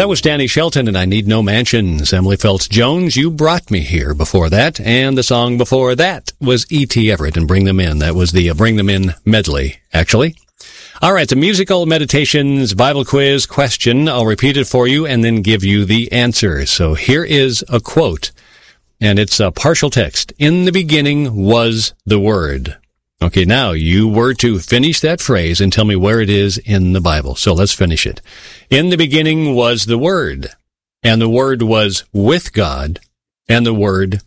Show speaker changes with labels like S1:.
S1: That was Danny Shelton and I Need No Mansions. Emily Phelps-Jones, You Brought Me Here before that. And the song before that was E.T. Everett and Bring Them In. That was the Bring Them In medley, actually. All right, the musical meditations Bible quiz question. I'll repeat it for you and then give you the answer. So here is a quote, and it's a partial text. In the beginning was the Word. Okay, now you were to finish that phrase and tell me where it is in the Bible. So let's finish it. In the beginning was the Word, and the Word was with God, and the Word